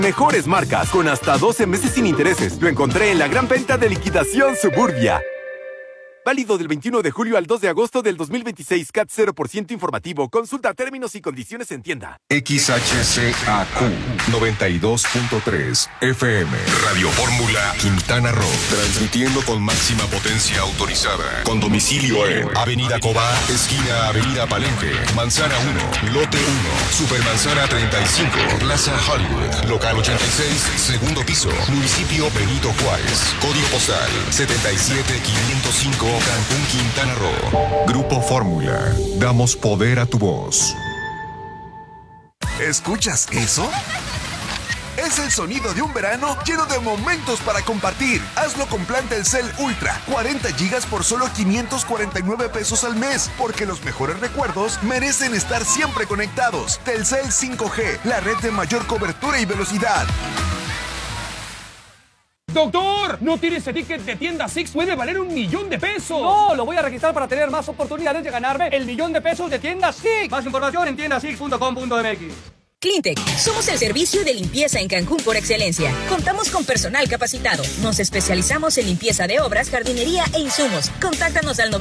Mejores marcas, con hasta 12 meses sin intereses. Lo encontré en la gran venta de liquidación Suburbia. Válido del 21 de julio al 2 de agosto del 2026. CAT 0% informativo. Consulta términos y condiciones en tienda. XHCAQ 92.3 FM. Radio Fórmula Quintana Roo. Transmitiendo con máxima potencia autorizada. Con domicilio en Avenida Cobá, esquina Avenida Palenque, Manzana 1, Lote 1, Supermanzana 35, Plaza Hollywood, Local 86, segundo piso, Municipio Benito Juárez. Código postal 77505, Cancún, Quintana Roo. Grupo Fórmula. Damos poder a tu voz. ¿Escuchas eso? Es el sonido de un verano lleno de momentos para compartir. Hazlo con plan Telcel Ultra. 40 gigas por solo 549 pesos al mes. Porque los mejores recuerdos merecen estar siempre conectados. Telcel 5G, la red de mayor cobertura y velocidad. ¡Doctor! ¿No tiene ese ticket de tienda Six? ¡Puede valer $1,000,000! No, lo voy a registrar para tener más oportunidades de ganarme el $1,000,000 de tienda Six. Más información en tiendasix.com.mx. Cleantech, somos el servicio de limpieza en Cancún por excelencia. Contamos con personal capacitado. Nos especializamos en limpieza de obras, jardinería e insumos. Contáctanos al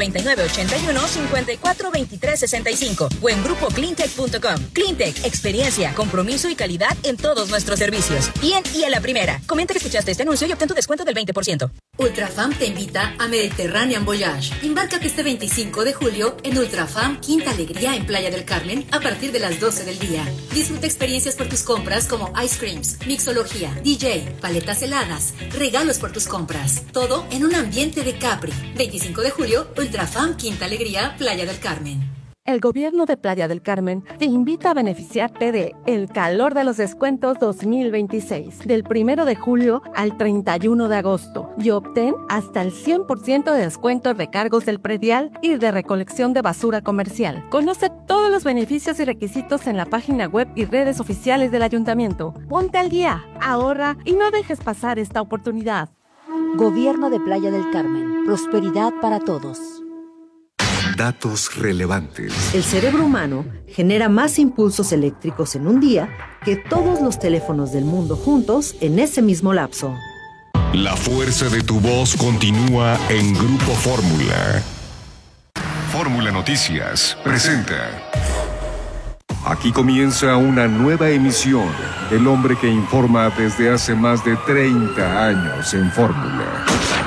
9981-542365 o en grupo cleantech.com. Cleantech, experiencia, compromiso y calidad en todos nuestros servicios. Bien y a la primera. Comenta que escuchaste este anuncio y obtén tu descuento del 20%. Ultrafam te invita a Mediterranean Voyage. Embárcate este 25 de julio en Ultrafam Quinta Alegría en Playa del Carmen a partir de las 12 del día. Disfruta experiencias por tus compras como ice creams, mixología, DJ, paletas heladas, regalos por tus compras. Todo en un ambiente de Capri. 25 de julio, Ultrafam Quinta Alegría, Playa del Carmen. El gobierno de Playa del Carmen te invita a beneficiarte de El Calor de los Descuentos 2026, del 1 de julio al 31 de agosto, y obtén hasta el 100% de descuento en recargos del predial y de recolección de basura comercial. Conoce todos los beneficios y requisitos en la página web y redes oficiales del ayuntamiento. Ponte al día, ahorra y no dejes pasar esta oportunidad. Gobierno de Playa del Carmen. Prosperidad para todos. Datos relevantes. El cerebro humano genera más impulsos eléctricos en un día que todos los teléfonos del mundo juntos en ese mismo lapso. La fuerza de tu voz continúa en Grupo Fórmula. Fórmula Noticias presenta. Aquí comienza una nueva emisión. El hombre que informa desde hace más de 30 años en Fórmula.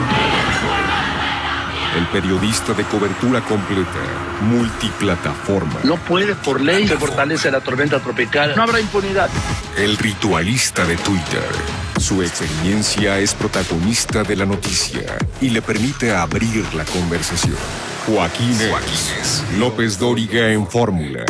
El periodista de cobertura completa, multiplataforma. No puede, por ley, se fortalece la tormenta tropical. No habrá impunidad. El ritualista de Twitter. Su experiencia es protagonista de la noticia y le permite abrir la conversación. Joaquín López Dóriga en Fórmula.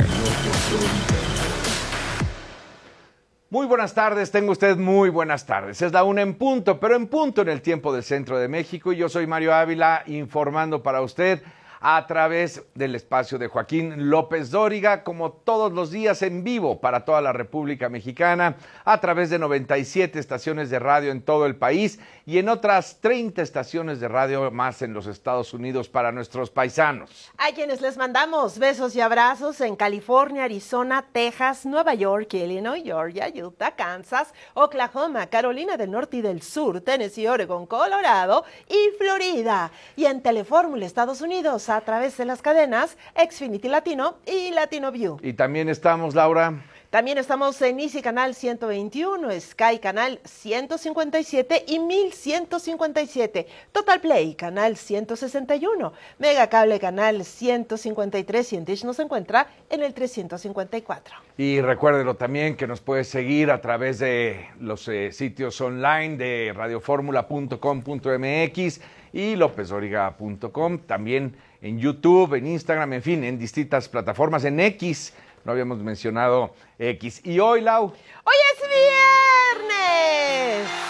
Muy buenas tardes, tenga usted muy buenas tardes. Es la 1 en punto, pero en punto en el tiempo del centro de México. Y yo soy Mario Ávila, informando para usted a través del espacio de Joaquín López Dóriga, como todos los días en vivo para toda la República Mexicana, a través de 97 estaciones de radio en todo el país y en otras 30 estaciones de radio más en los Estados Unidos para nuestros paisanos. A quienes les mandamos besos y abrazos en California, Arizona, Texas, Nueva York, Illinois, Georgia, Utah, Kansas, Oklahoma, Carolina del Norte y del Sur, Tennessee, Oregon, Colorado y Florida. Y en Telefórmula, Estados Unidos, a través de las cadenas Xfinity Latino y Latino View. Y también estamos, Laura. También estamos en Easy Canal 121, Sky Canal 157 y 1157, Total Play Canal 161, Mega Cable Canal 153 y en Dish nos encuentra en el 354. Y recuérdelo también que nos puede seguir a través de los sitios online de radioformula.com.mx y lopezoriga.com, también en YouTube, en Instagram, en fin, en distintas plataformas, en X. No habíamos mencionado X. Y hoy, Lau. ¡Hoy es viernes!